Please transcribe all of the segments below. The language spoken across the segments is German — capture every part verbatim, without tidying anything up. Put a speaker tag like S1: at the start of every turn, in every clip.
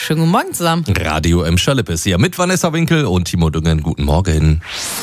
S1: schönen guten Morgen zusammen.
S2: Radio Emscher Lippe ist hier mit Vanessa Winkel und Timo Düngen. Guten Morgen.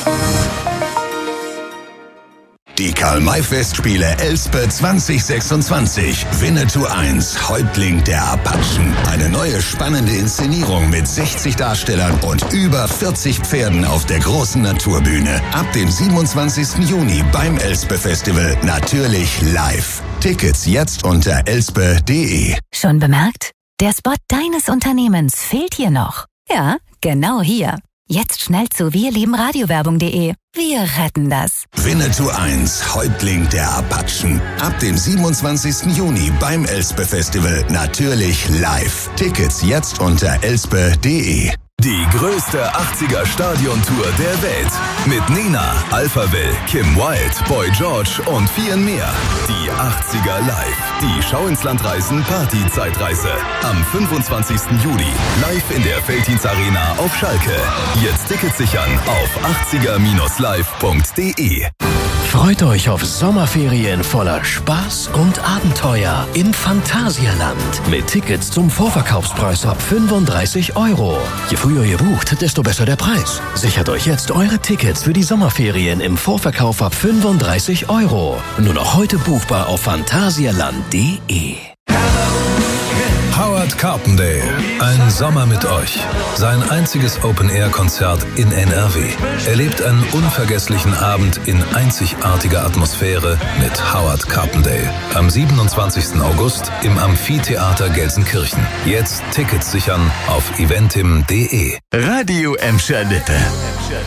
S3: Die Karl-May-Festspiele Elspe zwanzig sechsundzwanzig. Winnetou eins, Häuptling der Apachen. Eine neue spannende Inszenierung mit sechzig Darstellern und über vierzig Pferden auf der großen Naturbühne. Ab dem siebenundzwanzigsten Juni beim Elspe-Festival. Natürlich live. Tickets jetzt unter elspe punkt de.
S4: Schon bemerkt? Der Spot deines Unternehmens fehlt hier noch. Ja, genau hier. Jetzt schnell zu wirliebenradiowerbung punkt de. Wir retten das.
S3: Winnetou eins, Häuptling der Apachen. Ab dem siebenundzwanzigsten Juni beim Elspe-Festival. Natürlich live. Tickets jetzt unter elspe punkt de.
S5: Die größte achtziger-Stadion-Tour der Welt. Mit Nena, Alphaville, Kim Wilde, Boy George und vielen mehr. Die achtziger live. Die Schau ins Land reisen Party-Zeitreise. Am fünfundzwanzigsten Juli. Live in der Veltins Arena auf Schalke. Jetzt Tickets sichern auf achtziger live punkt de.
S6: Freut euch auf Sommerferien voller Spaß und Abenteuer im Phantasialand. Mit Tickets zum Vorverkaufspreis ab fünfunddreißig Euro. Je früher ihr bucht, desto besser der Preis. Sichert euch jetzt eure Tickets für die Sommerferien im Vorverkauf ab fünfunddreißig Euro. Nur noch heute buchbar auf phantasialand punkt de.
S7: Howard Carpendale, ein Sommer mit euch. Sein einziges Open-Air-Konzert in N R W. Erlebt einen unvergesslichen Abend in einzigartiger Atmosphäre mit Howard Carpendale. Am siebenundzwanzigsten August im Amphitheater Gelsenkirchen. Jetzt Tickets sichern auf eventim punkt de.
S8: Radio Emscher Lippe.